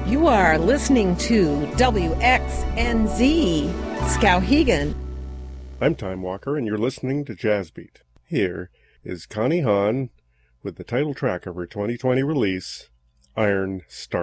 You are listening to WXNZ Skowhegan. I'm Time Walker, and you're listening to Jazzbeat. Here is Connie Hahn with the title track of her 2020 release, Iron Starlight.